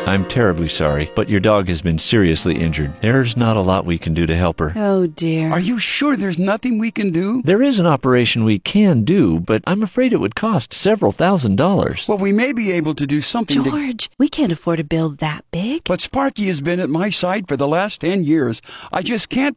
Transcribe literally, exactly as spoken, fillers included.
I'm terribly sorry, but your dog has been seriously injured. There's not a lot we can do to help her. Oh, dear. Are you sure there's nothing we can do? There is an operation we can do, but I'm afraid it would cost several thousand dollars. Well, we may be able to do something to... George, we can't afford a bill that big. But Sparky has been at my side for the last ten years. I just can't